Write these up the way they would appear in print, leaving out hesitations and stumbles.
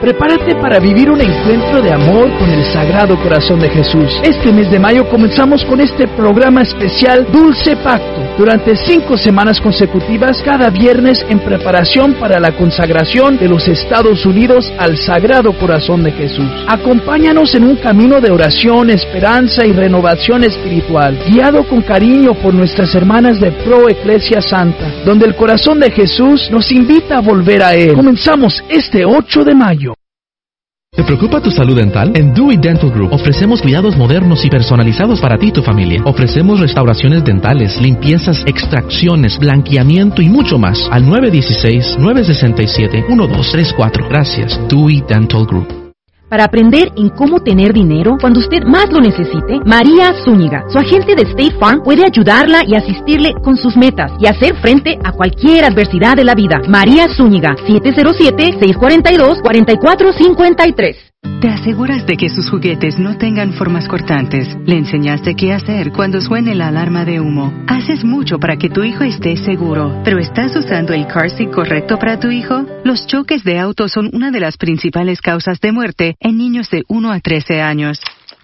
Prepárate para vivir un encuentro de amor con el Sagrado Corazón de Jesús. Este mes de mayo comenzamos con este programa especial Dulce Pacto. Durante 5 semanas consecutivas, cada viernes en preparación para la consagración de los Estados Unidos al Sagrado Corazón de Jesús. Acompáñanos en un camino de oración, esperanza y renovación espiritual, guiado con cariño por nuestras hermanas de Pro Ecclesia Santa, donde el corazón de Jesús nos invita a volver a Él. Comenzamos este 8 de mayo. ¿Te preocupa tu salud dental? En Dewey Dental Group ofrecemos cuidados modernos y personalizados para ti y tu familia. Ofrecemos restauraciones dentales, limpiezas, extracciones, blanqueamiento y mucho más. Al 916-967-1234. Gracias, Dewey Dental Group. Para aprender en cómo tener dinero cuando usted más lo necesite, María Zúñiga, su agente de State Farm, puede ayudarla y asistirle con sus metas y hacer frente a cualquier adversidad de la vida. María Zúñiga, 707-642-4453. ¿Te aseguras de que sus juguetes no tengan formas cortantes? ¿Le enseñaste qué hacer cuando suene la alarma de humo? Haces mucho para que tu hijo esté seguro, pero ¿estás usando el car seat correcto para tu hijo? Los choques de auto son una de las principales causas de muerte en niños de 1 a 13 años.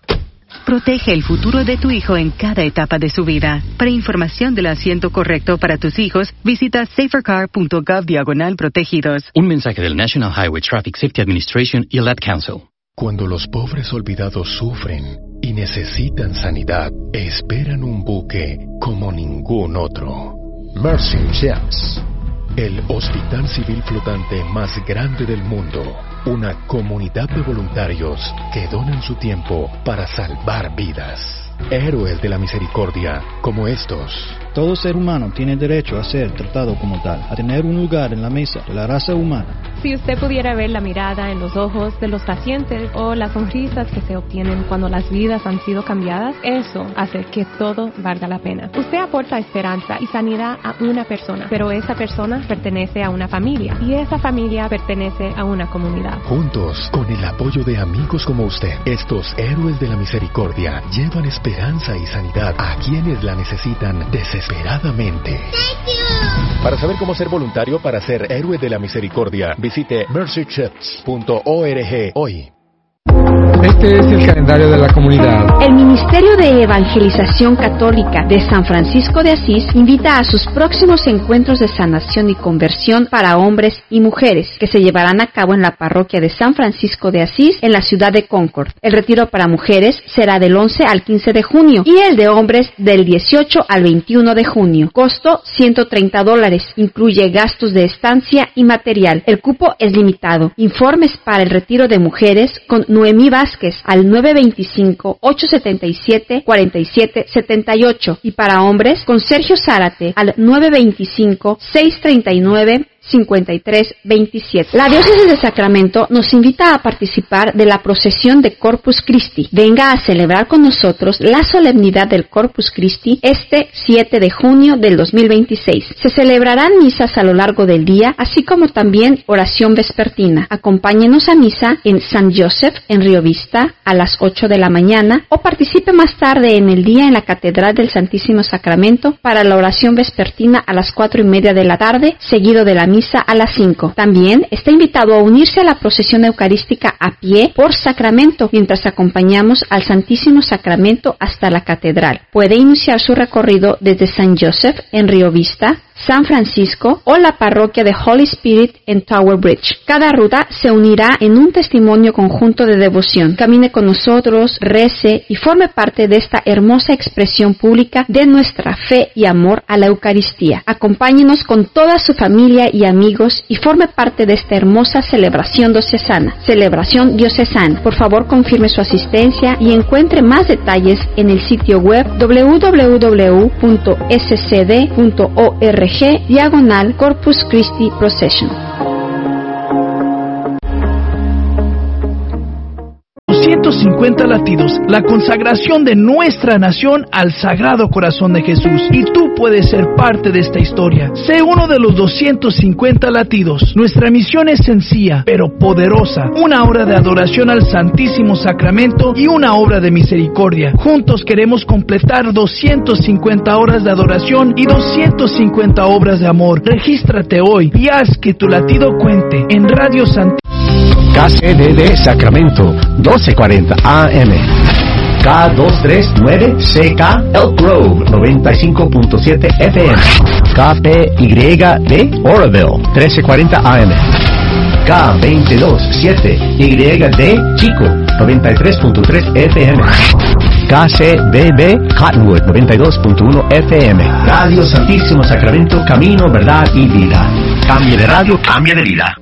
Protege el futuro de tu hijo en cada etapa de su vida. Para información del asiento correcto para tus hijos, visita safercar.gov/protegidos. Un mensaje del National Highway Traffic Safety Administration y el Ad Council. Cuando los pobres olvidados sufren y necesitan sanidad, esperan un buque como ningún otro. Mercy Ships, el hospital civil flotante más grande del mundo. Una comunidad de voluntarios que donan su tiempo para salvar vidas. Héroes de la misericordia como estos. Todo ser humano tiene derecho a ser tratado como tal, a tener un lugar en la mesa de la raza humana. Si usted pudiera ver la mirada en los ojos de los pacientes o las sonrisas que se obtienen cuando las vidas han sido cambiadas, eso hace que todo valga la pena. Usted aporta esperanza y sanidad a una persona, pero esa persona pertenece a una familia y esa familia pertenece a una comunidad. Juntos, con el apoyo de amigos como usted, estos héroes de la misericordia llevan esperanza y sanidad a quienes la necesitan desesperadamente. Para saber cómo ser voluntario para ser héroe de la misericordia, visite mercychips.org hoy. Este es el calendario de la comunidad. El Ministerio de Evangelización Católica de San Francisco de Asís invita a sus próximos encuentros de sanación y conversión para hombres y mujeres, que se llevarán a cabo en la parroquia de San Francisco de Asís, en la ciudad de Concord. El retiro para mujeres será del 11 al 15 de junio y el de hombres del 18 al 21 de junio. Costo $130. Incluye gastos de estancia y material. El cupo es limitado. Informes para el retiro de mujeres con Noemí Vázquez al 925-877-4778 y para hombres con Sergio Zárate al 925-639-5327. La Diócesis de Sacramento nos invita a participar de la procesión de Corpus Christi. Venga a celebrar con nosotros la solemnidad del Corpus Christi este 7 de junio del 2026. Se celebrarán misas a lo largo del día, así como también oración vespertina. Acompáñenos a misa en San Joseph, en Río Vista, a las 8 de la mañana, o participe más tarde en el día en la Catedral del Santísimo Sacramento para la oración vespertina a las 4:30 de la tarde, seguido de la misa a las 5. También está invitado a unirse a la procesión eucarística a pie por Sacramento, mientras acompañamos al Santísimo Sacramento hasta la catedral. Puede iniciar su recorrido desde San Joseph en Río Vista, San Francisco o la parroquia de Holy Spirit en Tower Bridge. Cada ruta se unirá en un testimonio conjunto de devoción. Camine con nosotros, rece y forme parte de esta hermosa expresión pública de nuestra fe y amor a la Eucaristía. Acompáñenos con toda su familia y amigos y forme parte de esta hermosa celebración diocesana. Celebración diocesana. Por favor, confirme su asistencia y encuentre más detalles en el sitio web www.scd.org/Corpus Christi Procession. 250 latidos, la consagración de nuestra nación al Sagrado Corazón de Jesús. Y tú puedes ser parte de esta historia. Sé uno de los 250 latidos. Nuestra misión es sencilla, pero poderosa. Una hora de adoración al Santísimo Sacramento y una obra de misericordia. Juntos queremos completar 250 horas de adoración y 250 obras de amor. Regístrate hoy y haz que tu latido cuente en Radio Santísimo. KCDD Sacramento, 1240 AM. K239CK Elk Grove, 95.7 FM. KPYD Oroville, 1340 AM. K227YD Chico, 93.3 FM. KCBB Cottonwood, 92.1 FM. Radio Santísimo Sacramento, camino, verdad y vida. Cambie de radio, cambie de vida.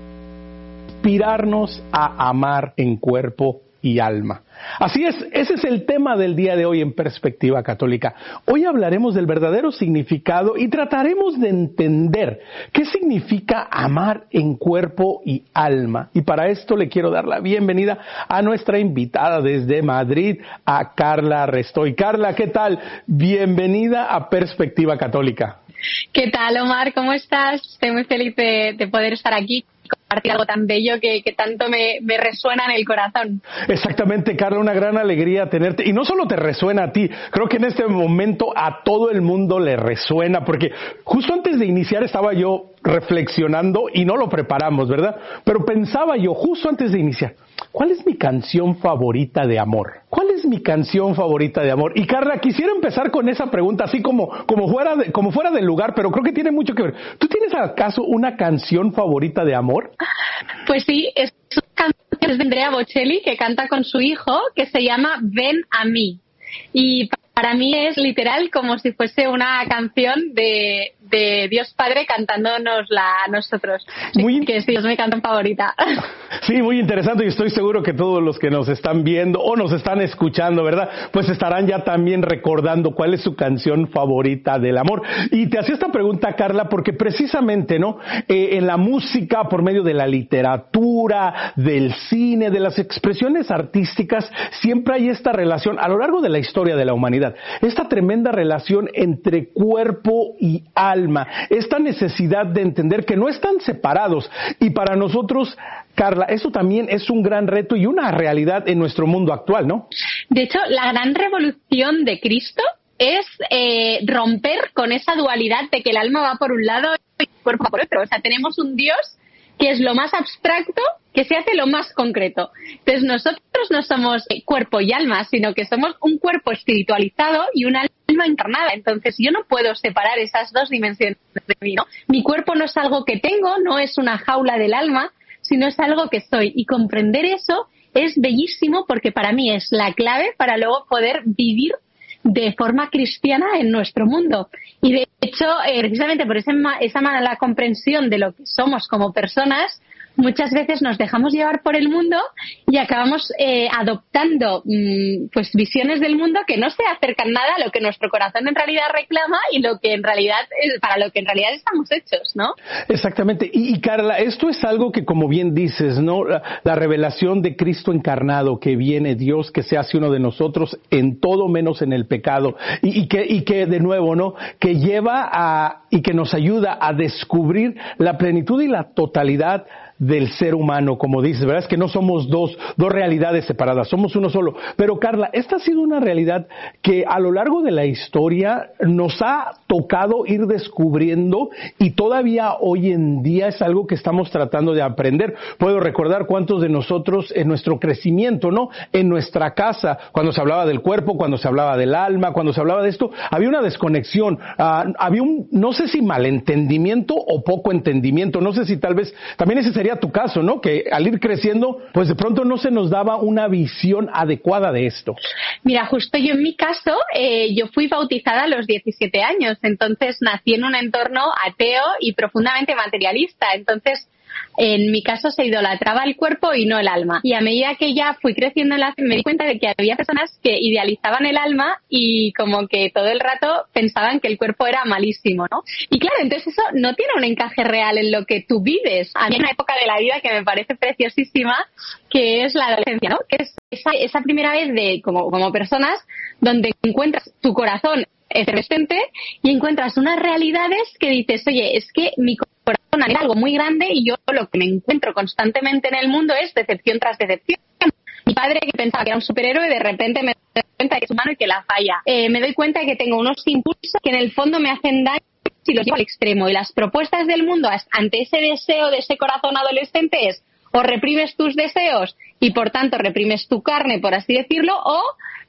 Inspirarnos a amar en cuerpo y alma. Así es, ese es el tema del día de hoy en Perspectiva Católica. Hoy hablaremos del verdadero significado y trataremos de entender qué significa amar en cuerpo y alma. Y para esto le quiero dar la bienvenida a nuestra invitada desde Madrid, a Carla Restoy. Carla, ¿qué tal? Bienvenida a Perspectiva Católica. ¿Qué tal, Omar? ¿Cómo estás? Estoy muy feliz de poder estar aquí, compartir algo tan bello que tanto me resuena en el corazón. Exactamente, Carla, una gran alegría tenerte. Y no solo te resuena a ti, creo que en este momento a todo el mundo le resuena, porque justo antes de iniciar estaba yo reflexionando y no lo preparamos, ¿verdad? Pero pensaba yo, justo antes de iniciar, ¿cuál es mi canción favorita de amor? ¿Cuál es mi canción favorita de amor? Y Carla, quisiera empezar con esa pregunta, así como fuera del lugar, pero creo que tiene mucho que ver. ¿Tú tienes acaso una canción favorita de amor? Pues sí, es una canción de Andrea Bocelli que canta con su hijo, que se llama Ven a mí. Y para mí es literal como si fuese una canción de Dios Padre cantándonosla a nosotros. Que es mi canción favorita. Sí, muy interesante, y estoy seguro que todos los que nos están viendo o nos están escuchando, ¿verdad? Pues estarán ya también recordando cuál es su canción favorita del amor. Y te hacía esta pregunta, Carla, porque precisamente, ¿no? En la música, por medio de la literatura, del cine, de las expresiones artísticas, siempre hay esta relación a lo largo de la historia de la humanidad. Esta tremenda relación entre cuerpo y alma, esta necesidad de entender que no están separados. Y para nosotros, Carla, eso también es un gran reto y una realidad en nuestro mundo actual, ¿no? De hecho, la gran revolución de Cristo es romper con esa dualidad de que el alma va por un lado y el cuerpo va por otro. O sea, tenemos un Dios que es lo más abstracto, que se hace lo más concreto. Entonces nosotros no somos cuerpo y alma, sino que somos un cuerpo espiritualizado y un alma encarnada. Entonces yo no puedo separar esas dos dimensiones de mí, ¿no? Mi cuerpo no es algo que tengo, no es una jaula del alma, sino es algo que soy. Y comprender eso es bellísimo, porque para mí es la clave para luego poder vivir de forma cristiana en nuestro mundo. Y de hecho, precisamente por esa mala comprensión de lo que somos como personas, muchas veces nos dejamos llevar por el mundo y acabamos adoptando pues visiones del mundo que no se acercan nada a lo que nuestro corazón en realidad reclama y lo que en realidad para lo que en realidad estamos hechos, ¿no? Exactamente. Y Carla, esto es algo que, como bien dices, ¿no? La revelación de Cristo encarnado, que viene Dios, que se hace uno de nosotros en todo menos en el pecado, y que de nuevo, ¿no? Que lleva y que nos ayuda a descubrir la plenitud y la totalidad del ser humano, como dices, ¿verdad? Es que no somos dos realidades separadas, somos uno solo. Pero Carla, esta ha sido una realidad que a lo largo de la historia nos ha tocado ir descubriendo, y todavía hoy en día es algo que estamos tratando de aprender. Puedo recordar cuántos de nosotros en nuestro crecimiento, ¿no? En nuestra casa, cuando se hablaba del cuerpo, cuando se hablaba del alma, cuando se hablaba de esto, había una desconexión, había no sé si malentendimiento o poco entendimiento, no sé si tal vez también ese sería tu caso, ¿no? Que al ir creciendo, pues de pronto no se nos daba una visión adecuada de esto. Mira, justo yo en mi caso, yo fui bautizada a los 17 años, entonces nací en un entorno ateo y profundamente materialista. Entonces, en mi caso se idolatraba el cuerpo y no el alma. Y a medida que ya fui creciendo en la fe, me di cuenta de que había personas que idealizaban el alma y como que todo el rato pensaban que el cuerpo era malísimo, ¿no? Y claro, entonces eso no tiene un encaje real en lo que tú vives. A mí hay una época de la vida que me parece preciosísima, que es la adolescencia, ¿no? Que es esa primera vez de como personas donde encuentras tu corazón efervescente y encuentras unas realidades que dices, oye, es que mi corazón era algo muy grande y yo lo que me encuentro constantemente en el mundo es decepción tras decepción. Mi padre, que pensaba que era un superhéroe, de repente me doy cuenta de que es humano y que la falla. Me doy cuenta de que tengo unos impulsos que en el fondo me hacen daño si los llevo al extremo. Y las propuestas del mundo ante ese deseo de ese corazón adolescente es: o reprimes tus deseos y por tanto reprimes tu carne, por así decirlo, o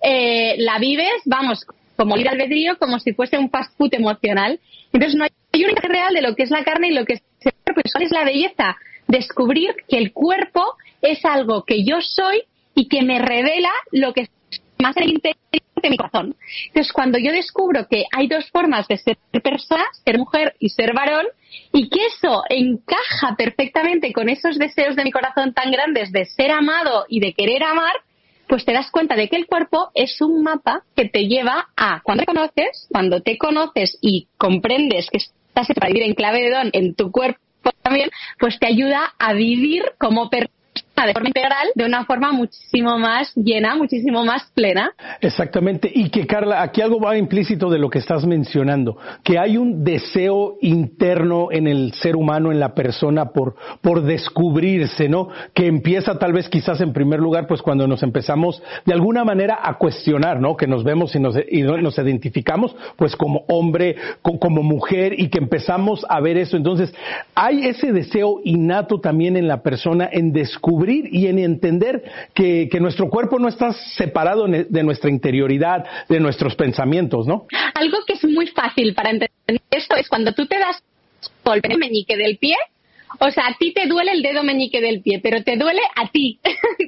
la vives, vamos, como libre albedrío, como si fuese un fast food emocional. Entonces no hay una idea real de lo que es la carne y lo que es el cuerpo. Eso es la belleza, descubrir que el cuerpo es algo que yo soy y que me revela lo que es más en el interior de mi corazón. Entonces, cuando yo descubro que hay dos formas de ser persona, ser mujer y ser varón, y que eso encaja perfectamente con esos deseos de mi corazón tan grandes de ser amado y de querer amar, pues te das cuenta de que el cuerpo es un mapa que te lleva a, cuando te conoces y comprendes que estás hecho para vivir en clave de don en tu cuerpo también, pues te ayuda a vivir como persona de forma integral, de una forma muchísimo más llena, muchísimo más plena. Exactamente, y que Carla, aquí algo va implícito de lo que estás mencionando, que hay un deseo interno en el ser humano, en la persona, por descubrirse, ¿no? Que empieza tal vez quizás en primer lugar, pues cuando nos empezamos de alguna manera a cuestionar, ¿no? Que nos vemos y nos identificamos, pues como hombre, como mujer, y que empezamos a ver eso. Entonces, hay ese deseo innato también en la persona en descubrir y en entender que nuestro cuerpo no está separado de nuestra interioridad, de nuestros pensamientos, ¿no? Algo que es muy fácil para entender esto es cuando tú te das golpe en el meñique del pie, o sea, a ti te duele el dedo meñique del pie, pero te duele a ti.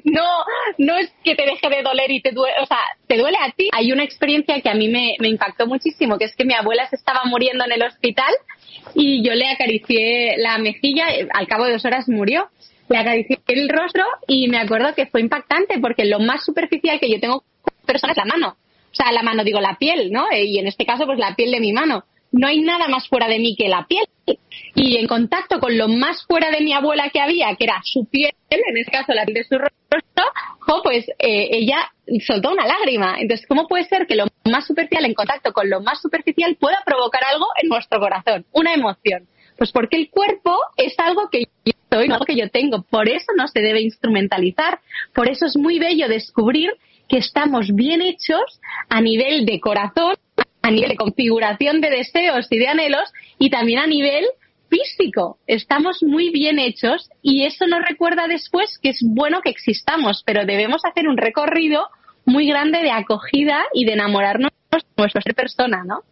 No es que te deje de doler y te duele, o sea, te duele a ti. Hay una experiencia que a mí me impactó muchísimo, que es que mi abuela se estaba muriendo en el hospital y yo le acaricié la mejilla, al cabo de 2 horas murió. Le acaricié el rostro y me acuerdo que fue impactante porque lo más superficial que yo tengo con personas es la mano. O sea, la mano, digo, la piel, ¿no? Y en este caso, pues la piel de mi mano. No hay nada más fuera de mí que la piel. Y en contacto con lo más fuera de mi abuela que había, que era su piel, en este caso la piel de su rostro, pues ella soltó una lágrima. Entonces, ¿cómo puede ser que lo más superficial en contacto con lo más superficial pueda provocar algo en nuestro corazón? Una emoción. Pues porque el cuerpo es algo que yo soy, no algo que yo tengo. Por eso no se debe instrumentalizar. Por eso es muy bello descubrir que estamos bien hechos a nivel de corazón, a nivel de configuración de deseos y de anhelos, y también a nivel físico. Estamos muy bien hechos y eso nos recuerda después que es bueno que existamos, pero debemos hacer un recorrido muy grande de acogida y de enamorarnos de nuestra ser persona, ¿no?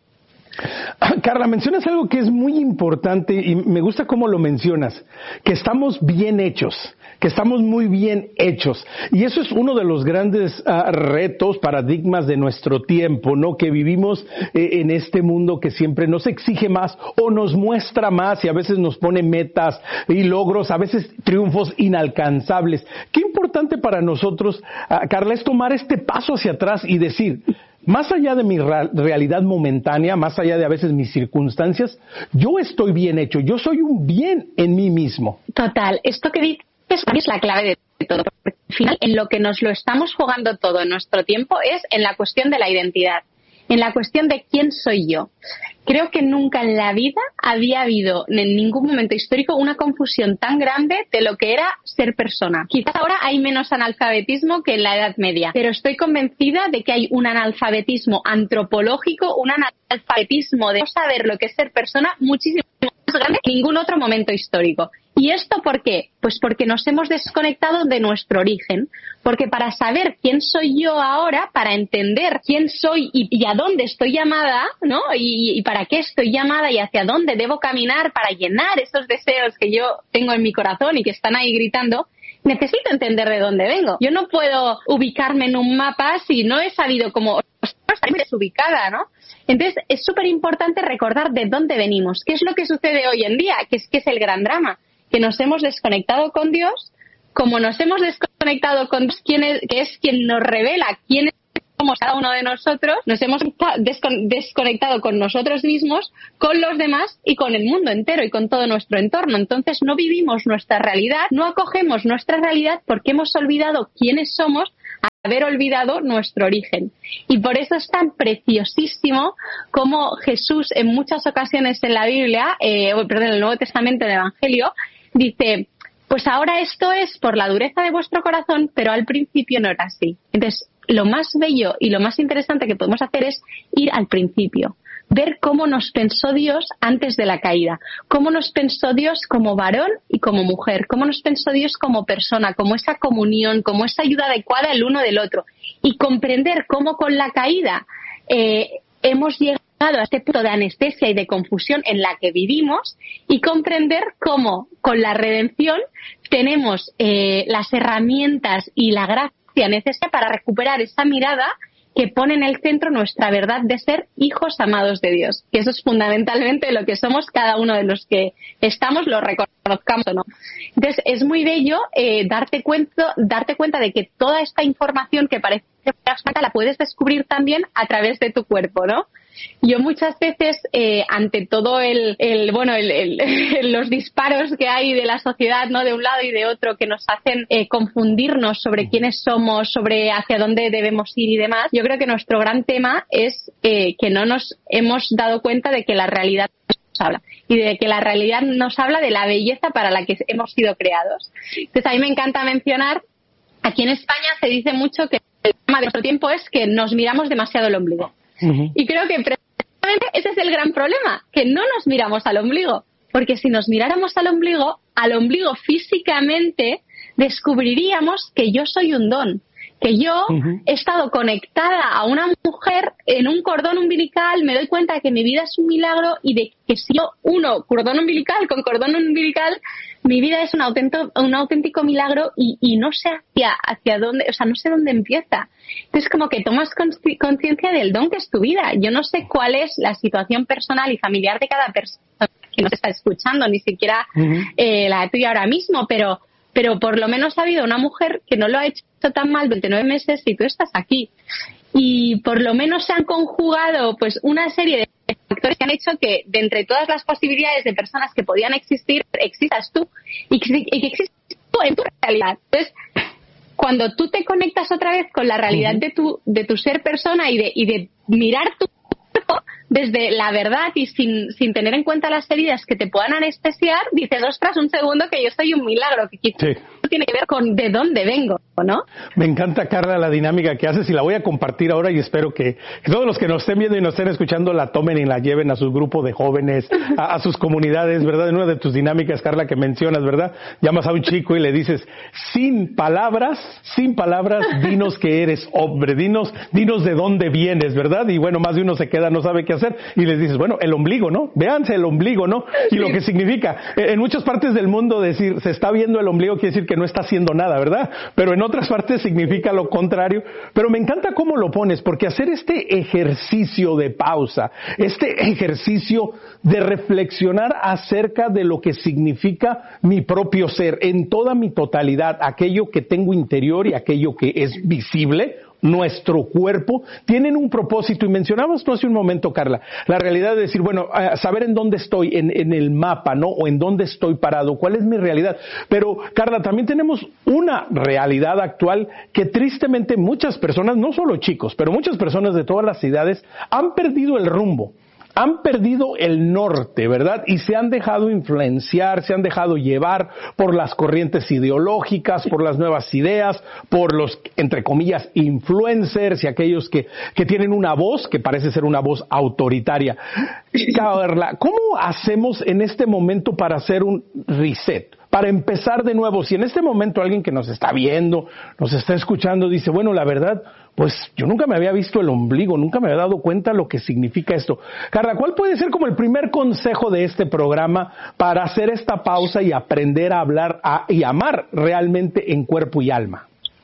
Carla, mencionas algo que es muy importante y me gusta cómo lo mencionas, que estamos bien hechos, que estamos muy bien hechos. Y eso es uno de los grandes retos, paradigmas de nuestro tiempo, ¿no? Que vivimos en este mundo que siempre nos exige más o nos muestra más y a veces nos pone metas y logros, a veces triunfos inalcanzables. Qué importante para nosotros, Carla, es tomar este paso hacia atrás y decir, más allá de mi realidad momentánea, más allá de a veces mis circunstancias, yo estoy bien hecho, yo soy un bien en mí mismo. Total, esto que dices es la clave de todo, porque al final en lo que nos lo estamos jugando todo en nuestro tiempo es en la cuestión de la identidad, en la cuestión de quién soy yo. Creo que nunca en la vida había habido en ningún momento histórico una confusión tan grande de lo que era ser persona. Quizás ahora hay menos analfabetismo que en la Edad Media, pero estoy convencida de que hay un analfabetismo antropológico, un analfabetismo de no saber lo que es ser persona muchísimo más grande que en ningún otro momento histórico. ¿Y esto por qué? Pues porque nos hemos desconectado de nuestro origen. Porque para saber quién soy yo ahora, para entender quién soy y a dónde estoy llamada, ¿no? Y para qué estoy llamada y hacia dónde debo caminar para llenar esos deseos que yo tengo en mi corazón y que están ahí gritando, necesito entender de dónde vengo. Yo no puedo ubicarme en un mapa si no he sabido cómo estar desubicada, ¿no? Entonces es súper importante recordar de dónde venimos. ¿Qué es lo que sucede hoy en día? Que es el gran drama. Que nos hemos desconectado con Dios, como nos hemos desconectado con Dios, que es quien nos revela quiénes somos cada uno de nosotros, nos hemos desconectado con nosotros mismos, con los demás y con el mundo entero y con todo nuestro entorno. Entonces no vivimos nuestra realidad, no acogemos nuestra realidad porque hemos olvidado quiénes somos, haber olvidado nuestro origen. Y por eso es tan preciosísimo como Jesús en muchas ocasiones en la Biblia, en el Nuevo Testamento del Evangelio, dice, pues ahora esto es por la dureza de vuestro corazón, pero al principio no era así. Entonces, lo más bello y lo más interesante que podemos hacer es ir al principio. ver cómo nos pensó Dios antes de la caída, cómo nos pensó Dios como varón y como mujer, cómo nos pensó Dios como persona, como esa comunión, como esa ayuda adecuada el uno del otro, y comprender cómo con la caída hemos llegado a este punto de anestesia y de confusión en la que vivimos, y comprender cómo con la redención tenemos las herramientas y la gracia necesaria para recuperar esa mirada que pone en el centro nuestra verdad de ser hijos amados de Dios, que eso es fundamentalmente lo que somos cada uno de los que estamos, lo reconozcamos o no. Entonces es muy bello darte cuenta de que toda esta información que parece abstracta la puedes descubrir también a través de tu cuerpo, ¿no? Yo muchas veces, ante todo los disparos que hay de la sociedad, ¿no?, de un lado y de otro, que nos hacen confundirnos sobre quiénes somos, sobre hacia dónde debemos ir y demás, yo creo que nuestro gran tema es que no nos hemos dado cuenta de que la realidad nos habla, y de que la realidad nos habla de la belleza para la que hemos sido creados. Entonces a mí me encanta mencionar, aquí en España se dice mucho que el tema de nuestro tiempo es que nos miramos demasiado el ombligo. Y creo que precisamente ese es el gran problema, que no nos miramos al ombligo, porque si nos miráramos al ombligo físicamente, descubriríamos que yo soy un don, que yo he estado conectada a una mujer en un cordón umbilical, me doy cuenta de que mi vida es un milagro, y de que si yo uno cordón umbilical con cordón umbilical, mi vida es un auténtico milagro, y no sé hacia dónde, o sea, no sé dónde empieza. Entonces, como que tomas conciencia del don que es tu vida. Yo no sé cuál es la situación personal y familiar de cada persona que nos está escuchando, ni siquiera la tuya ahora mismo, pero por lo menos ha habido una mujer que no lo ha hecho tan mal 29 meses y tú estás aquí. Y por lo menos se han conjugado pues una serie de factores que han hecho que, de entre todas las posibilidades de personas que podían existir, existas tú, y que existas tú en tu realidad. Entonces, cuando tú te conectas otra vez con la realidad de tu ser persona, y de mirar tu cuerpo desde la verdad y sin tener en cuenta las heridas que te puedan anestesiar, dices, ostras, un segundo, que yo soy un milagro, que quizás tiene que ver con de dónde vengo, ¿no? Me encanta, Carla, la dinámica que haces, y la voy a compartir ahora, y espero que todos los que nos estén viendo y nos estén escuchando la tomen y la lleven a su grupo de jóvenes, a sus comunidades, ¿verdad? En una de tus dinámicas, Carla, que mencionas, ¿verdad? Llamas a un chico y le dices, sin palabras, dinos que eres hombre, dinos de dónde vienes, ¿verdad? Y bueno, más de uno se queda, no sabe qué hacer, y les dices, bueno, el ombligo, ¿no? Véanse el ombligo, ¿no? Y lo que significa. En muchas partes del mundo decir, se está viendo el ombligo quiere decir que no está haciendo nada, ¿verdad? Pero en otras partes significa lo contrario. Pero me encanta cómo lo pones, porque hacer este ejercicio de pausa, este ejercicio de reflexionar acerca de lo que significa mi propio ser en toda mi totalidad, aquello que tengo interior y aquello que es visible, nuestro cuerpo, tienen un propósito. Y mencionabas tú hace un momento, Carla, la realidad de decir, bueno, saber en dónde estoy, en el mapa, ¿no? O en dónde estoy parado, cuál es mi realidad. Pero, Carla, también tenemos una realidad actual que tristemente muchas personas, no solo chicos, pero muchas personas de todas las edades han perdido el rumbo. Han perdido el norte, ¿verdad? Y se han dejado influenciar, se han dejado llevar por las corrientes ideológicas, por las nuevas ideas, por los, entre comillas, influencers y aquellos que tienen una voz que parece ser una voz autoritaria. Carla, ¿cómo hacemos en este momento para hacer un reset? Para empezar de nuevo, si en este momento alguien que nos está viendo, nos está escuchando, dice, bueno, la verdad, pues yo nunca me había visto el ombligo, nunca me había dado cuenta lo que significa esto. Carla, ¿cuál puede ser como el primer consejo de este programa para hacer esta pausa y aprender a hablar y amar realmente en cuerpo y alma?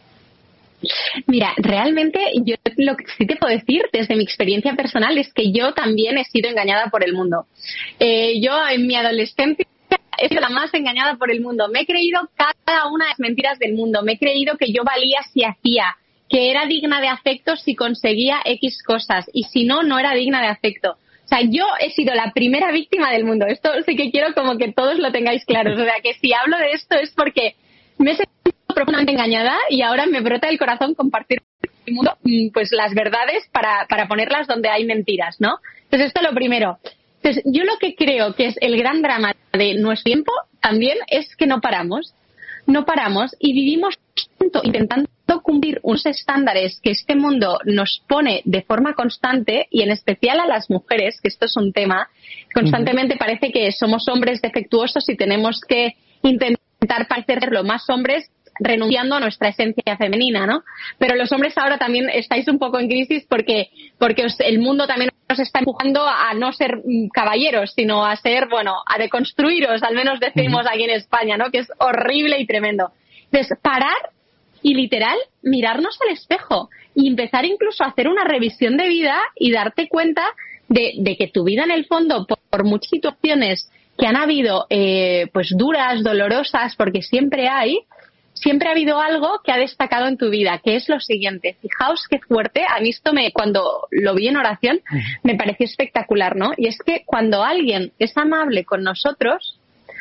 Mira, realmente yo lo que sí te puedo decir desde mi experiencia personal es que yo también he sido engañada por el mundo. Yo en mi adolescencia he sido la más engañada por el mundo. Me he creído cada una de las mentiras del mundo. Me he creído que yo valía si hacía, que era digna de afecto si conseguía X cosas, y si no, no era digna de afecto. O sea, yo he sido la primera víctima del mundo. Esto sí que quiero como que todos lo tengáis claro. O sea, que si hablo de esto es porque me he sentido profundamente engañada, y ahora me brota el corazón compartir con el mundo pues las verdades para ponerlas donde hay mentiras, ¿no? Entonces, esto es lo primero. Entonces, yo lo que creo que es el gran drama de nuestro tiempo también es que no paramos y vivimos intentando intentando cumplir unos estándares que este mundo nos pone de forma constante, y en especial a las mujeres, que esto es un tema, constantemente parece que somos hombres defectuosos y tenemos que intentar parecer lo más hombres, renunciando a nuestra esencia femenina, ¿no? Pero los hombres ahora también estáis un poco en crisis porque el mundo también nos está empujando a no ser caballeros, sino a ser, a deconstruiros, al menos decimos aquí en España, ¿no? Que es horrible y tremendo. Entonces, parar y literal mirarnos al espejo y empezar incluso a hacer una revisión de vida y darte cuenta de que tu vida en el fondo, por muchas situaciones que han habido pues duras, dolorosas, porque siempre ha habido algo que ha destacado en tu vida, que es lo siguiente. Fijaos qué fuerte, a mí esto cuando lo vi en oración me pareció espectacular, ¿no? Y es que cuando alguien es amable con nosotros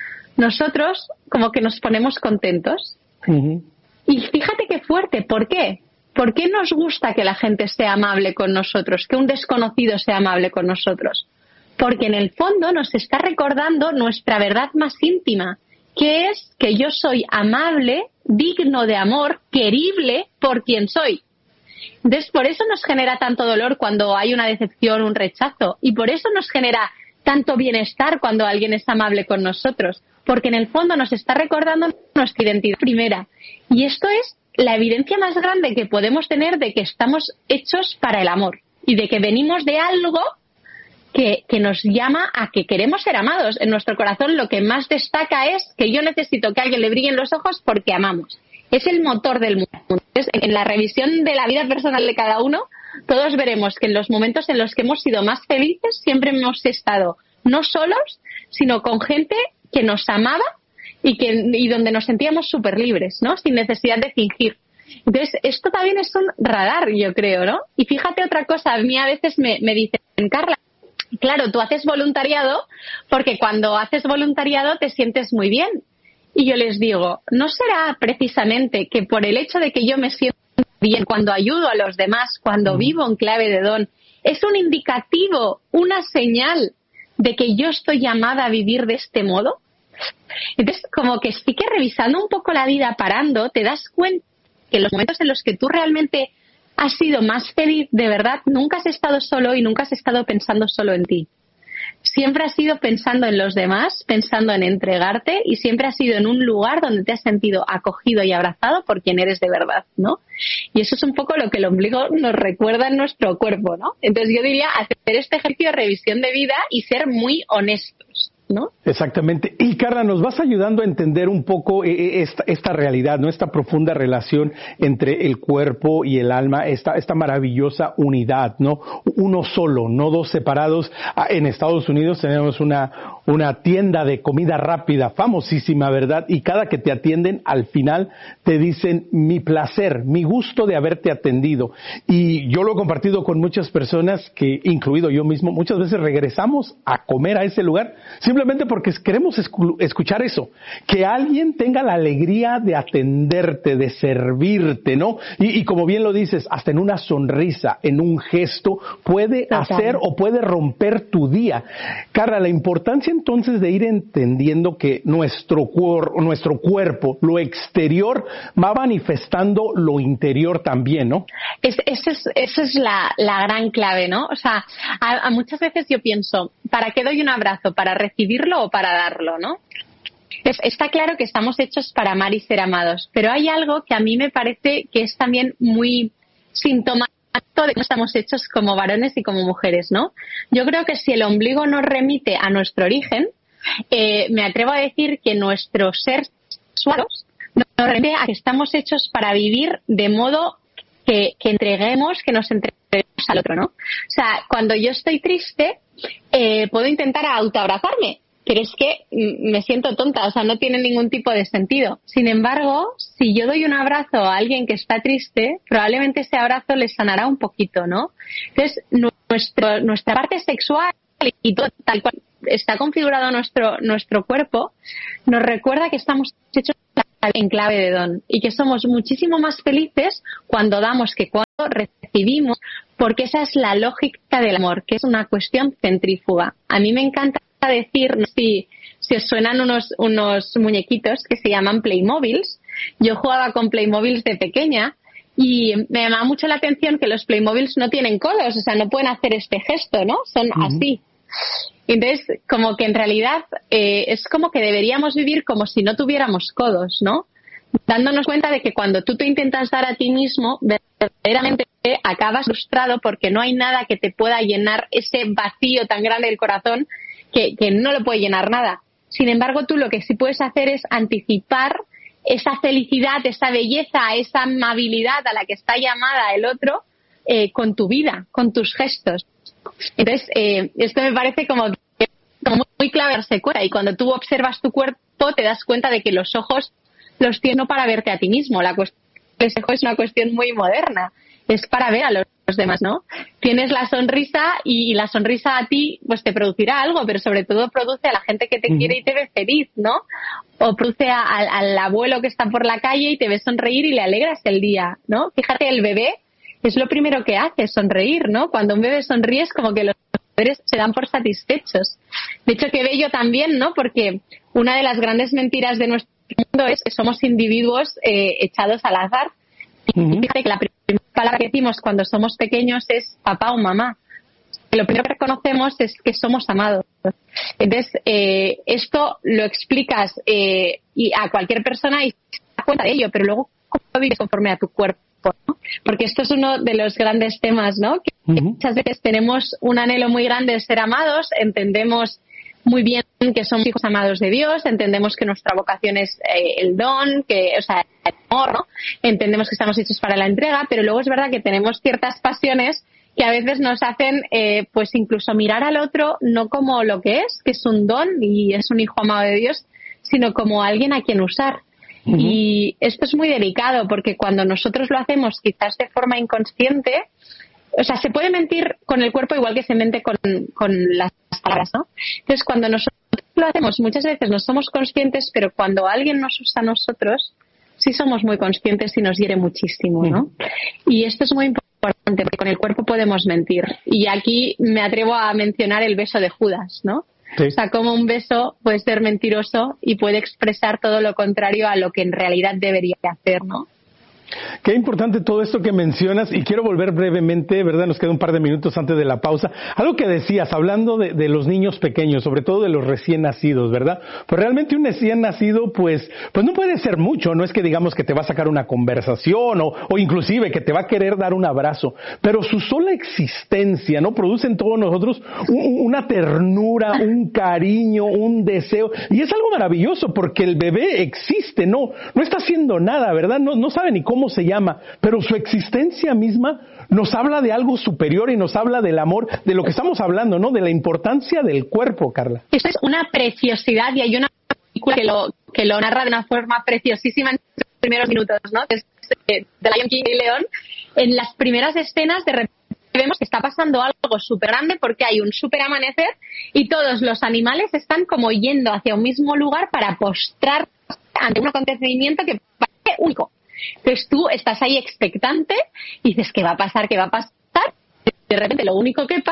como que nos ponemos contentos. Y fíjate qué fuerte, ¿por qué? ¿Por qué nos gusta que la gente sea amable con nosotros, que un desconocido sea amable con nosotros? Porque en el fondo nos está recordando nuestra verdad más íntima, que es que yo soy amable, digno de amor, querible por quien soy. Entonces, por eso nos genera tanto dolor cuando hay una decepción, un rechazo, y por eso nos genera tanto bienestar cuando alguien es amable con nosotros, porque en el fondo nos está recordando nuestra identidad primera. Y esto es la evidencia más grande que podemos tener de que estamos hechos para el amor y de que venimos de algo que nos llama a que queremos ser amados. En nuestro corazón lo que más destaca es que yo necesito que a alguien le brillen los ojos porque amamos. Es el motor del mundo. Entonces, en la revisión de la vida personal de cada uno, todos veremos que en los momentos en los que hemos sido más felices siempre hemos estado no solos, sino con gente que nos amaba y donde nos sentíamos súper libres, ¿no? Sin necesidad de fingir. Entonces, esto también es un radar, yo creo, ¿no? Y fíjate otra cosa, a mí a veces me dicen, Carla, claro, tú haces voluntariado porque cuando haces voluntariado te sientes muy bien. Y yo les digo, ¿no será precisamente que por el hecho de que yo me siento bien cuando ayudo a los demás, cuando vivo en clave de don, es un indicativo, una señal de que yo estoy llamada a vivir de este modo? Entonces, como que sí que revisando un poco la vida, parando, te das cuenta que los momentos en los que tú realmente has sido más feliz, de verdad, nunca has estado solo y nunca has estado pensando solo en ti. Siempre has ido pensando en los demás, pensando en entregarte, y siempre has ido en un lugar donde te has sentido acogido y abrazado por quien eres de verdad, ¿no? Y eso es un poco lo que el ombligo nos recuerda en nuestro cuerpo, ¿no? Entonces yo diría hacer este ejercicio de revisión de vida y ser muy honestos, ¿no? Exactamente. Y Carla, nos vas ayudando a entender un poco esta realidad, ¿no? Esta profunda relación entre el cuerpo y el alma, esta maravillosa unidad, ¿no? Uno solo, no dos separados. En Estados Unidos tenemos una tienda de comida rápida, famosísima, ¿verdad? Y cada que te atienden, al final te dicen mi placer, mi gusto de haberte atendido. Y yo lo he compartido con muchas personas, que incluido yo mismo, muchas veces regresamos a comer a ese lugar simplemente porque queremos escuchar eso, que alguien tenga la alegría de atenderte, de servirte, ¿no? Y como bien lo dices, hasta en una sonrisa, en un gesto, puede hacer o puede romper tu día. Carla, la importancia entonces de ir entendiendo que nuestro cuerpo, lo exterior, va manifestando lo interior también, ¿no? Esa es la gran clave, ¿no? O sea, a muchas veces yo pienso, ¿para qué doy un abrazo? ¿Para recibirlo o para darlo, no? Está claro que estamos hechos para amar y ser amados, pero hay algo que a mí me parece que es también muy sintomático de que estamos hechos como varones y como mujeres, ¿no? Yo creo que si el ombligo nos remite a nuestro origen, me atrevo a decir que nuestro ser sexual nos remite a que estamos hechos para vivir de modo que entreguemos, que nos entreguemos al otro, ¿no? O sea, cuando yo estoy triste, puedo intentar autoabrazarme, pero es que me siento tonta, o sea, no tiene ningún tipo de sentido. Sin embargo, si yo doy un abrazo a alguien que está triste, probablemente ese abrazo le sanará un poquito, ¿no? Entonces, nuestra parte sexual y todo tal cual está configurado nuestro cuerpo, nos recuerda que estamos hechos en clave de don y que somos muchísimo más felices cuando damos que cuando recibimos, porque esa es la lógica del amor, que es una cuestión centrífuga. A mí me encanta decir, no sé si os suenan unos muñequitos que se llaman Playmobiles. Yo jugaba con Playmobiles de pequeña Y me llama mucho la atención que los Playmobiles no tienen codos, o sea, no pueden hacer este gesto, ¿no? Son así. Entonces, como que en realidad es como que deberíamos vivir como si no tuviéramos codos, ¿no? Dándonos cuenta de que cuando tú te intentas dar a ti mismo, verdaderamente acabas frustrado porque no hay nada que te pueda llenar ese vacío tan grande del corazón que no lo puede llenar nada. Sin embargo, tú lo que sí puedes hacer es anticipar esa felicidad, esa belleza, esa amabilidad a la que está llamada el otro con tu vida, con tus gestos. Entonces, esto me parece como muy clave darse cuenta. Y cuando tú observas tu cuerpo, te das cuenta de que los ojos los tienes no para verte a ti mismo. La cuestión del espejo es una cuestión muy moderna. Es para ver a los demás, ¿no? Tienes la sonrisa y la sonrisa a ti pues te producirá algo, pero sobre todo produce a la gente que te quiere y te ve feliz, ¿no? O produce al abuelo que está por la calle y te ve sonreír y le alegras el día, ¿no? Fíjate, el bebé es lo primero que hace, sonreír, ¿no? Cuando un bebé sonríe es como que los padres se dan por satisfechos. De hecho, qué bello también, ¿no? Porque una de las grandes mentiras de nuestro mundo es que somos individuos echados al azar. Fíjate que la primera palabra que decimos cuando somos pequeños es papá o mamá. Lo primero que reconocemos es que somos amados. Entonces, esto lo explicas y a cualquier persona y se da cuenta de ello, pero luego, ¿cómo vives conforme a tu cuerpo, ¿no? Porque esto es uno de los grandes temas, ¿no? Que muchas veces tenemos un anhelo muy grande de ser amados, entendemos muy bien que somos hijos amados de Dios, entendemos que nuestra vocación es el don, o sea, el amor, ¿no? Entendemos que estamos hechos para la entrega, pero luego es verdad que tenemos ciertas pasiones que a veces nos hacen pues incluso mirar al otro no como lo que es un don y es un hijo amado de Dios, sino como alguien a quien usar. Y esto es muy delicado porque cuando nosotros lo hacemos quizás de forma inconsciente, o sea, se puede mentir con el cuerpo igual que se mente con las palabras, ¿no? Entonces, cuando nosotros lo hacemos, muchas veces no somos conscientes, pero cuando alguien nos usa a nosotros, sí somos muy conscientes y nos hiere muchísimo, ¿no? Y esto es muy importante, porque con el cuerpo podemos mentir. Y aquí me atrevo a mencionar el beso de Judas, ¿no? Sí. O sea, como un beso puede ser mentiroso y puede expresar todo lo contrario a lo que en realidad debería hacer, ¿no? Qué importante todo esto que mencionas, y quiero volver brevemente, ¿verdad? Nos queda un par de minutos antes de la pausa. Algo que decías, hablando de los niños pequeños, sobre todo de los recién nacidos, ¿verdad? Pues realmente un recién nacido, pues no puede ser mucho, no es que digamos que te va a sacar una conversación o inclusive que te va a querer dar un abrazo, pero su sola existencia, ¿no? Produce en todos nosotros una ternura, un cariño, un deseo, y es algo maravilloso porque el bebé existe, no está haciendo nada, ¿verdad? No sabe ni cómo se llama, pero su existencia misma nos habla de algo superior y nos habla del amor, de lo que estamos hablando, ¿no? De la importancia del cuerpo, Carla. Esto es una preciosidad y hay una película que lo narra de una forma preciosísima en los primeros minutos, ¿no? Es de Lion King y León. En las primeras escenas de repente vemos que está pasando algo súper grande porque hay un súper amanecer y todos los animales están como yendo hacia un mismo lugar para postrarse ante un acontecimiento que parece único. Entonces tú estás ahí expectante y dices, ¿qué va a pasar? ¿Qué va a pasar? De repente lo único que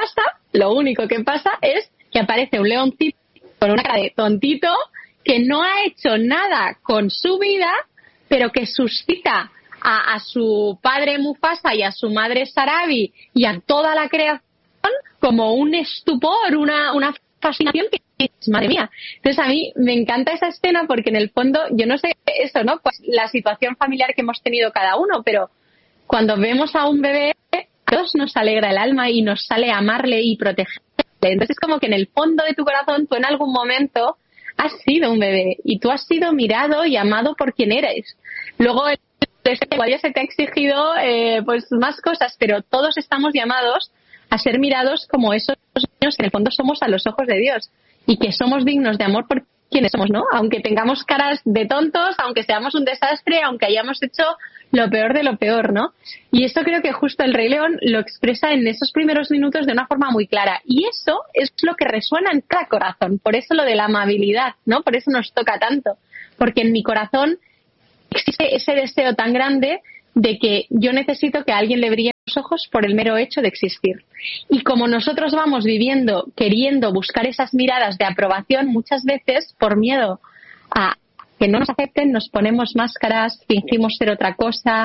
pasa es que aparece un leoncito con una cara de tontito que no ha hecho nada con su vida, pero que suscita a su padre Mufasa y a su madre Sarabi y a toda la creación como un estupor, una fascinación que madre mía. Entonces a mí me encanta esa escena porque en el fondo, yo no sé eso, ¿no? Pues la situación familiar que hemos tenido cada uno, pero cuando vemos a un bebé, a todos nos alegra el alma y nos sale amarle y protegerle. Entonces es como que en el fondo de tu corazón tú en algún momento has sido un bebé y tú has sido mirado y amado por quien eres. Luego igual ya se te ha exigido pues más cosas, pero todos estamos llamados a ser mirados como esos niños que en el fondo somos a los ojos de Dios y que somos dignos de amor por quienes somos, ¿no? Aunque tengamos caras de tontos, aunque seamos un desastre, aunque hayamos hecho lo peor de lo peor, ¿no? Y esto creo que justo el Rey León lo expresa en esos primeros minutos de una forma muy clara. Y eso es lo que resuena en cada corazón. Por eso lo de la amabilidad, ¿no? Por eso nos toca tanto. Porque en mi corazón existe ese deseo tan grande de que yo necesito que a alguien le brillen los ojos por el mero hecho de existir. Y como nosotros vamos viviendo, queriendo buscar esas miradas de aprobación, muchas veces, por miedo a que no nos acepten, nos ponemos máscaras, fingimos ser otra cosa,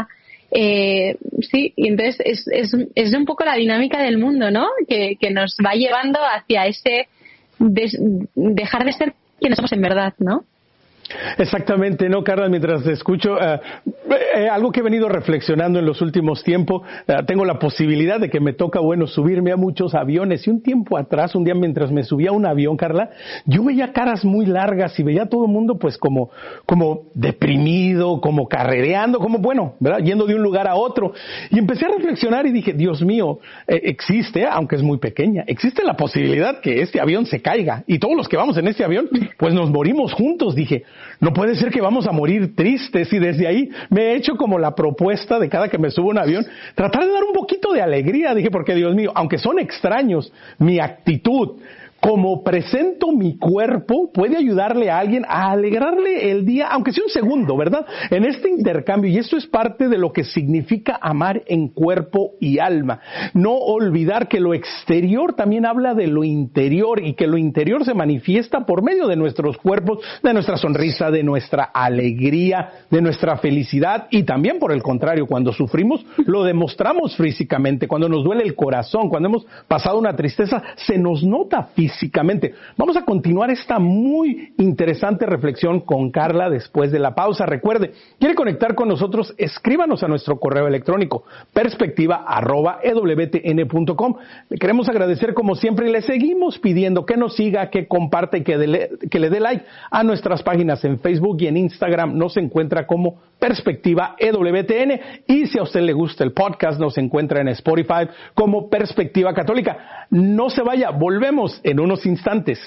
Sí, y entonces es un poco la dinámica del mundo, ¿no? Que nos va llevando hacia ese dejar de ser quienes somos en verdad, ¿no? Exactamente, ¿no, Carla? Mientras te escucho, algo que he venido reflexionando en los últimos tiempos, tengo la posibilidad de que me toca, subirme a muchos aviones. Y un tiempo atrás, un día mientras me subía a un avión, Carla, yo veía caras muy largas y veía a todo el mundo pues como deprimido, como carrereando, ¿verdad? Yendo de un lugar a otro. Y empecé a reflexionar y dije, Dios mío, existe, aunque es muy pequeña, existe la posibilidad que este avión se caiga y todos los que vamos en este avión, pues nos morimos juntos. Dije, no puede ser que vamos a morir tristes, y desde ahí me he hecho como la propuesta de cada que me subo a un avión, tratar de dar un poquito de alegría. Dije, porque Dios mío, aunque son extraños, mi actitud, como presento mi cuerpo, puede ayudarle a alguien a alegrarle el día, aunque sea un segundo, ¿verdad? En este intercambio, y esto es parte de lo que significa amar en cuerpo y alma. No olvidar que lo exterior también habla de lo interior, y que lo interior se manifiesta por medio de nuestros cuerpos, de nuestra sonrisa, de nuestra alegría, de nuestra felicidad, y también por el contrario, cuando sufrimos, lo demostramos físicamente. Cuando nos duele el corazón, cuando hemos pasado una tristeza, se nos nota físicamente. Vamos a continuar esta muy interesante reflexión con Carla después de la pausa. Recuerde, ¿quiere conectar con nosotros? Escríbanos a nuestro correo electrónico perspectiva@ewtn.com. Le queremos agradecer como siempre y le seguimos pidiendo que nos siga, que comparta y que le dé like a nuestras páginas en Facebook y en Instagram. Nos encuentra como Perspectiva EWTN, y si a usted le gusta el podcast, nos encuentra en Spotify como Perspectiva Católica. No se vaya, volvemos en unos instantes.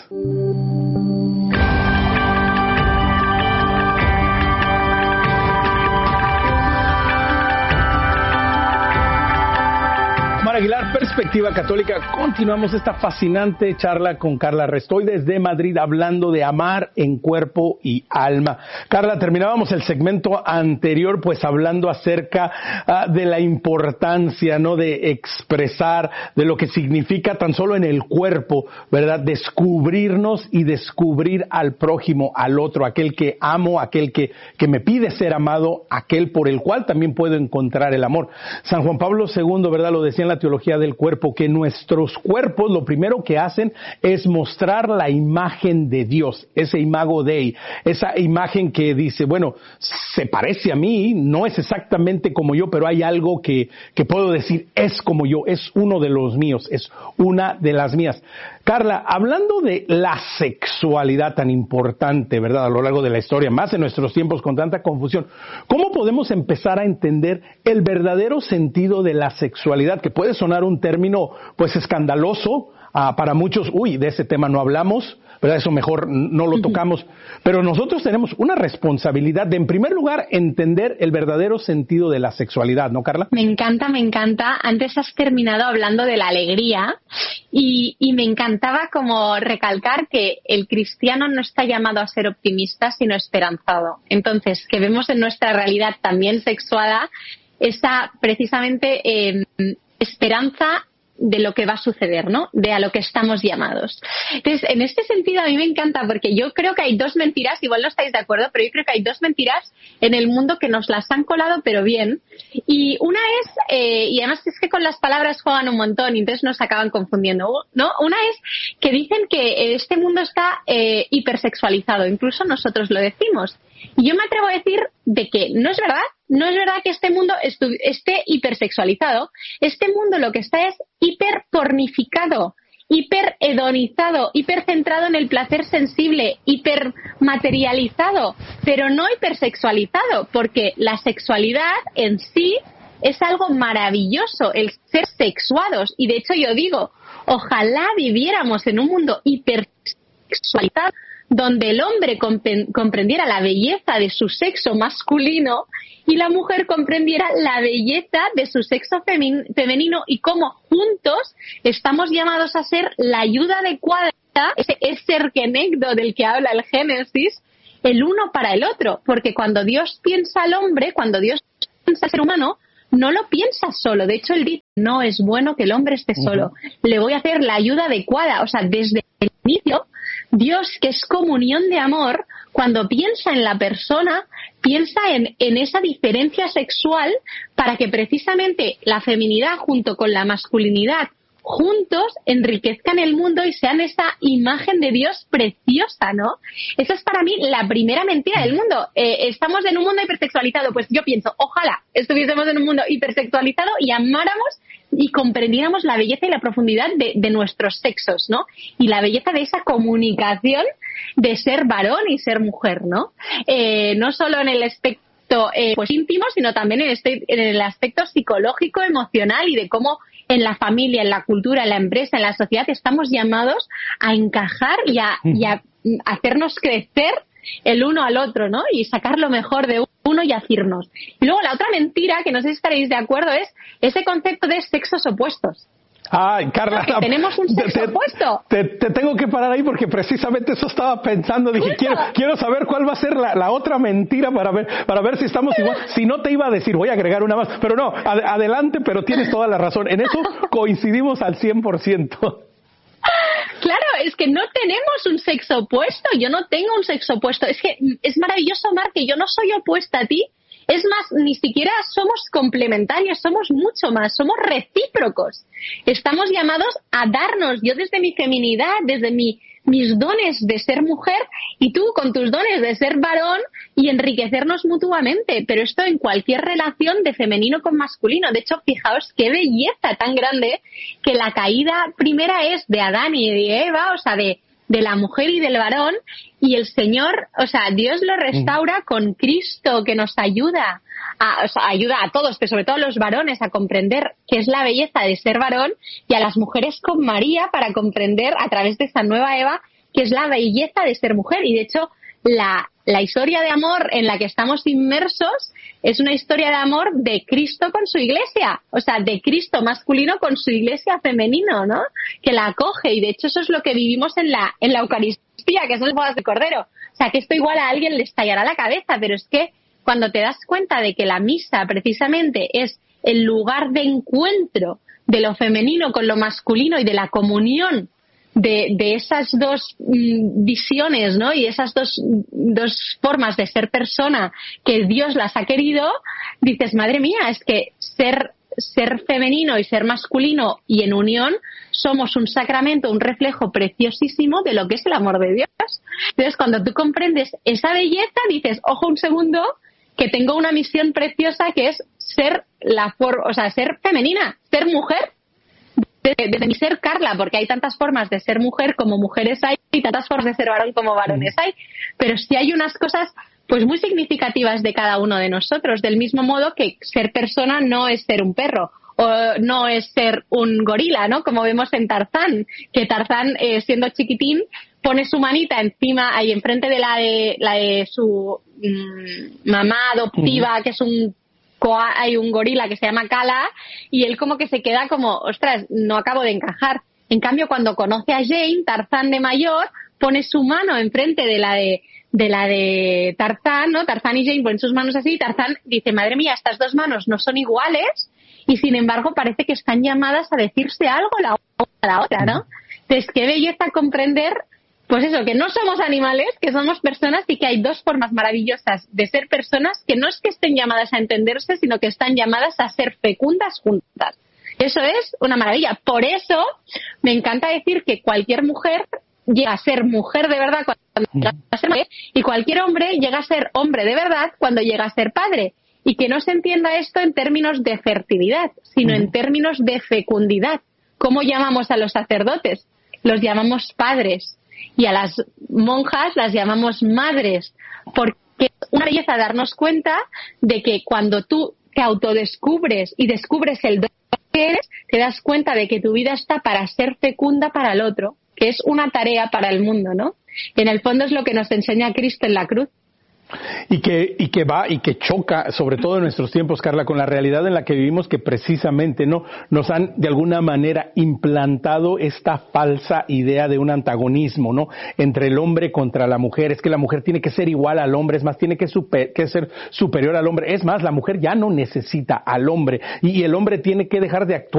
Aguilar, Perspectiva Católica. Continuamos esta fascinante charla con Carla Restoy desde Madrid, hablando de amar en cuerpo y alma. Carla, terminábamos el segmento anterior pues hablando acerca de la importancia, ¿no?, de expresar, de lo que significa tan solo en el cuerpo, ¿verdad?, descubrirnos y descubrir al prójimo, al otro, aquel que amo, aquel que me pide ser amado, aquel por el cual también puedo encontrar el amor. San Juan Pablo II, ¿verdad?, lo decía en la teología del cuerpo, que nuestros cuerpos lo primero que hacen es mostrar la imagen de Dios, ese imago Dei, esa imagen que dice, bueno, se parece a mí, no es exactamente como yo, pero hay algo que puedo decir, es como yo, es uno de los míos, es una de las mías. Carla, hablando de la sexualidad tan importante, ¿verdad?, a lo largo de la historia, más en nuestros tiempos con tanta confusión, ¿cómo podemos empezar a entender el verdadero sentido de la sexualidad? Que puede sonar un término, pues, escandaloso para muchos. Uy, de ese tema no hablamos, ¿verdad? Eso mejor no lo tocamos. Pero nosotros tenemos una responsabilidad de, en primer lugar, entender el verdadero sentido de la sexualidad, ¿no, Carla? Me encanta. Antes has terminado hablando de la alegría y me encantaba como recalcar que el cristiano no está llamado a ser optimista, sino esperanzado. Entonces, que vemos en nuestra realidad también sexuada esa precisamente esperanza de lo que va a suceder, ¿no?, de a lo que estamos llamados. Entonces, en este sentido a mí me encanta, porque yo creo que hay dos mentiras, igual no estáis de acuerdo, pero yo creo que hay dos mentiras en el mundo que nos las han colado, pero bien. Y una es, y además es que con las palabras juegan un montón y entonces nos acaban confundiendo, ¿no? Una es que dicen que este mundo está hipersexualizado, incluso nosotros lo decimos. Y yo me atrevo a decir de que no es verdad que este mundo esté hipersexualizado. Este mundo lo que está es hiperpornificado, hiperhedonizado, hipercentrado en el placer sensible, hipermaterializado, pero no hipersexualizado, porque la sexualidad en sí es algo maravilloso, el ser sexuados. Y de hecho yo digo, ojalá viviéramos en un mundo hipersexualizado, donde el hombre comprendiera la belleza de su sexo masculino y la mujer comprendiera la belleza de su sexo femenino, y cómo juntos estamos llamados a ser la ayuda adecuada, ese erkenegdo del que habla el Génesis, el uno para el otro. Porque cuando Dios piensa al hombre, cuando Dios piensa al ser humano, no lo piensa solo. De hecho, él dice, no es bueno que el hombre esté solo. Le voy a hacer la ayuda adecuada. O sea, desde el inicio, Dios, que es comunión de amor, cuando piensa en la persona, piensa en esa diferencia sexual para que precisamente la feminidad junto con la masculinidad juntos enriquezcan el mundo y sean esa imagen de Dios preciosa, ¿no? Esa es para mí la primera mentira del mundo. Estamos en un mundo hipersexualizado. Pues yo pienso, ojalá estuviésemos en un mundo hipersexualizado y amáramos y comprendiéramos la belleza y la profundidad de nuestros sexos, ¿no? Y la belleza de esa comunicación de ser varón y ser mujer, ¿no? No solo en el aspecto pues íntimo, sino también en el aspecto psicológico, emocional y de cómo en la familia, en la cultura, en la empresa, en la sociedad estamos llamados a encajar y a hacernos crecer el uno al otro, ¿no? Y sacar lo mejor de uno y hacernos. Y luego la otra mentira, que no sé si estaréis de acuerdo, es ese concepto de sexos opuestos. Ay, Carla, que tenemos un sexo opuesto. Te tengo que parar ahí porque precisamente eso estaba pensando. Dije, quiero saber cuál va a ser la otra mentira para ver si estamos igual. Si no, te iba a decir, voy a agregar una más. Pero no, adelante, pero tienes toda la razón. En eso coincidimos al 100%. Claro, es que no tenemos un sexo opuesto. Yo no tengo un sexo opuesto. Es que es maravilloso, Mar, que yo no soy opuesta a ti. Es más, ni siquiera somos complementarios, somos mucho más, somos recíprocos. Estamos llamados a darnos, yo desde mi feminidad, desde mis dones de ser mujer y tú con tus dones de ser varón y enriquecernos mutuamente. Pero esto en cualquier relación de femenino con masculino. De hecho, fijaos qué belleza tan grande que la caída primera es de Adán y de Eva, o sea, de la mujer y del varón, y el Señor, o sea, Dios lo restaura con Cristo, que nos ayuda a todos, pero sobre todo a los varones, a comprender qué es la belleza de ser varón, y a las mujeres con María para comprender a través de esa nueva Eva qué es la belleza de ser mujer. Y de hecho, la historia de amor en la que estamos inmersos es una historia de amor de Cristo con su iglesia, o sea, de Cristo masculino con su iglesia femenino, ¿no? Que la acoge, y de hecho eso es lo que vivimos en la Eucaristía, que son las bodas de Cordero. O sea, que esto igual a alguien le estallará la cabeza, pero es que cuando te das cuenta de que la misa precisamente es el lugar de encuentro de lo femenino con lo masculino y de la comunión de esas dos visiones, ¿no? Y esas dos formas de ser persona que Dios las ha querido, dices, madre mía, es que ser femenino y ser masculino y en unión somos un sacramento, un reflejo preciosísimo de lo que es el amor de Dios. Entonces, cuando tú comprendes esa belleza, dices, ojo un segundo, que tengo una misión preciosa que es ser ser femenina, ser mujer. Desde mi ser, Carla, porque hay tantas formas de ser mujer como mujeres hay y tantas formas de ser varón como varones hay, pero sí hay unas cosas pues muy significativas de cada uno de nosotros, del mismo modo que ser persona no es ser un perro o no es ser un gorila, ¿no? Como vemos en Tarzán, que Tarzán siendo chiquitín pone su manita encima ahí enfrente de la de su mamá adoptiva, que es hay un gorila que se llama Kala, y él como que se queda como, ostras, no acabo de encajar. En cambio, cuando conoce a Jane, Tarzán de mayor, pone su mano enfrente de la de Tarzán, ¿no? Tarzán y Jane ponen sus manos así, y Tarzán dice, madre mía, estas dos manos no son iguales, y sin embargo parece que están llamadas a decirse algo la una a la otra, ¿no? Entonces, qué belleza comprender, pues eso, que no somos animales, que somos personas y que hay dos formas maravillosas de ser personas que no es que estén llamadas a entenderse, sino que están llamadas a ser fecundas juntas. Eso es una maravilla. Por eso me encanta decir que cualquier mujer llega a ser mujer de verdad cuando llega a ser madre, y cualquier hombre llega a ser hombre de verdad cuando llega a ser padre. Y que no se entienda esto en términos de fertilidad, sino en términos de fecundidad. ¿Cómo llamamos a los sacerdotes? Los llamamos padres. Y a las monjas las llamamos madres, porque es una belleza darnos cuenta de que cuando tú te autodescubres y descubres el don que eres, te das cuenta de que tu vida está para ser fecunda para el otro, que es una tarea para el mundo, ¿no? Y en el fondo es lo que nos enseña Cristo en la cruz. Y que choca, sobre todo en nuestros tiempos, Carla, con la realidad en la que vivimos, que precisamente no nos han de alguna manera implantado esta falsa idea de un antagonismo, ¿no? Entre el hombre contra la mujer. Es que la mujer tiene que ser igual al hombre, es más, tiene que ser superior al hombre. Es más, la mujer ya no necesita al hombre y el hombre tiene que dejar de actuar